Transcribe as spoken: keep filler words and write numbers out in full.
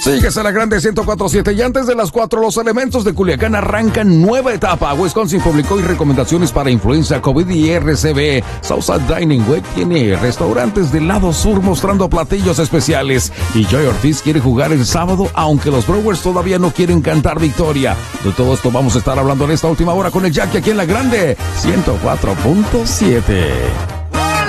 Sigues a la grande ciento cuatro punto siete y antes de las cuatro, los elementos de Culiacán arrancan nueva etapa. Wisconsin publicó recomendaciones para influenza, COVID y R C V. Southside Dining Web tiene restaurantes del lado sur mostrando platillos especiales. Y Joy Ortiz quiere jugar el sábado, aunque los Brewers todavía no quieren cantar victoria. De todo esto vamos a estar hablando en esta última hora con el Jackie aquí en la grande ciento cuatro punto siete.